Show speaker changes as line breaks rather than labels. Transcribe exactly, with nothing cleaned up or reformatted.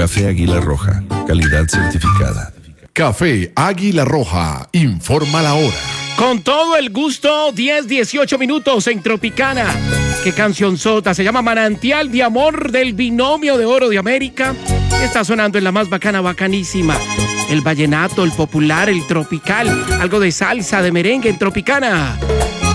Café Águila Roja, calidad certificada.
Café Águila Roja, informa la hora.
Con todo el gusto, diez, dieciocho minutos en Tropicana. Qué cancionzota, se llama Manantial de Amor del Binomio de Oro de América. Está sonando en la más bacana, bacanísima. El vallenato, el popular, el tropical, algo de salsa, de merengue en Tropicana.